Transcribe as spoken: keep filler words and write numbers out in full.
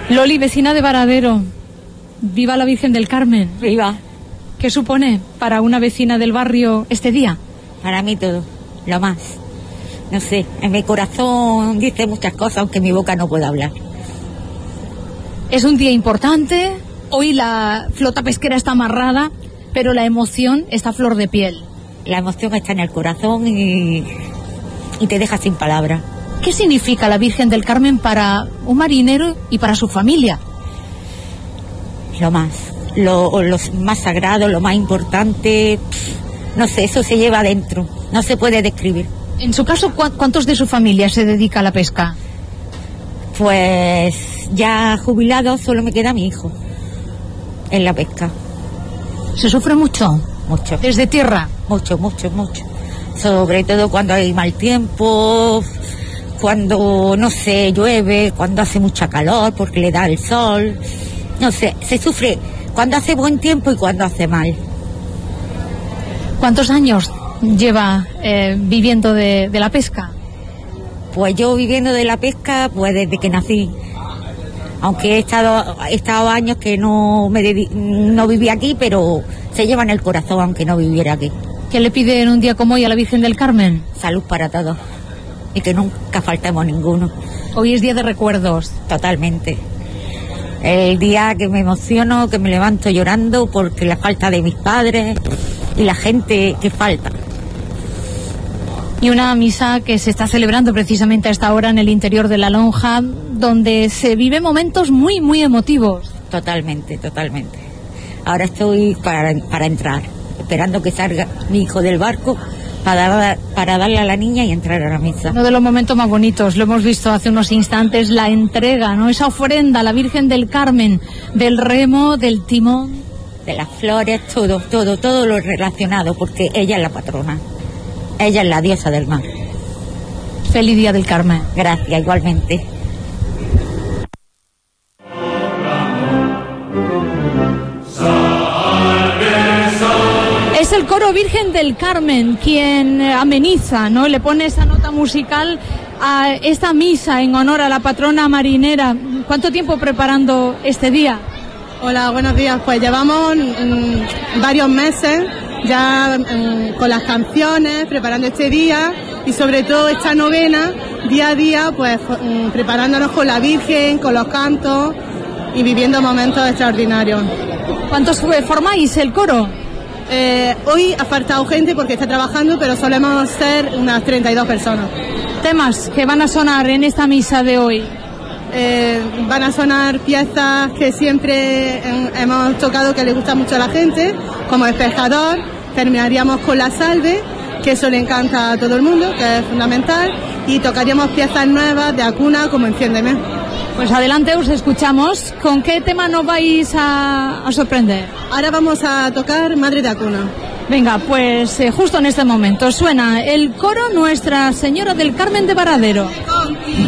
Loli, vecina de Varadero, viva la Virgen del Carmen. Viva. ¿Qué supone para una vecina del barrio este día? Para mí todo, lo más. No sé, en mi corazón dice muchas cosas, aunque mi boca no pueda hablar. Es un día importante, hoy la flota pesquera está amarrada, pero la emoción está a flor de piel. La emoción está en el corazón y, y te deja sin palabras. ¿Qué significa la Virgen del Carmen para un marinero y para su familia? Lo más, lo, lo más sagrado, lo más importante, no sé, eso se lleva adentro, no se puede describir. En su caso, ¿cuántos de su familia se dedica a la pesca? Pues ya jubilado, solo me queda mi hijo en la pesca. ¿Se sufre mucho? Mucho. ¿Desde tierra? Mucho, mucho, mucho. Sobre todo cuando hay mal tiempo, cuando, no sé, llueve, cuando hace mucha calor porque le da el sol. No sé, se sufre cuando hace buen tiempo y cuando hace mal. ¿Cuántos años lleva eh, viviendo de, de la pesca? Pues yo viviendo de la pesca, pues desde que nací. Aunque he estado, he estado años que no, me dedi- no viví aquí, pero se lleva en el corazón aunque no viviera aquí. ¿Qué le pide en un día como hoy a la Virgen del Carmen? Salud para todos y que nunca faltemos ninguno. Hoy es día de recuerdos. Totalmente. El día que me emociono, que me levanto llorando porque la falta de mis padres y la gente que falta. Y una misa que se está celebrando precisamente a esta hora en el interior de la lonja, donde se viven momentos muy, muy emotivos. Totalmente, totalmente. Ahora estoy para, para entrar, esperando que salga mi hijo del barco para, dar, para darle a la niña y entrar a la misa. Uno de los momentos más bonitos, lo hemos visto hace unos instantes, la entrega, ¿no? Esa ofrenda a la Virgen del Carmen, del remo, del timón. De las flores, todo, todo, todo lo relacionado, porque ella es la patrona. Ella es la diosa del mar. Feliz Día del Carmen. Gracias, igualmente. Es el coro Virgen del Carmen quien ameniza, ¿no? Le pone esa nota musical a esta misa en honor a la patrona marinera. ¿Cuánto tiempo preparando este día? Hola, buenos días. Pues llevamos mmm, varios meses ya mmm, con las canciones, preparando este día y sobre todo esta novena, día a día, pues mmm, preparándonos con la Virgen, con los cantos y viviendo momentos extraordinarios. ¿Cuántos formáis el coro? Eh, hoy ha faltado gente porque está trabajando, pero solemos ser unas treinta y dos personas. ¿Temas que van a sonar en esta misa de hoy? Eh, van a sonar piezas que siempre eh, hemos tocado que le gusta mucho a la gente, como El Pescador. Terminaríamos con La Salve, que eso le encanta a todo el mundo, que es fundamental, y tocaríamos piezas nuevas de Acuna, como Enciéndeme. Pues adelante, os escuchamos. ¿Con qué tema nos vais a, a sorprender? Ahora vamos a tocar Madre de Acuna. Venga, pues eh, justo en este momento suena el coro Nuestra Señora del Carmen de Varadero.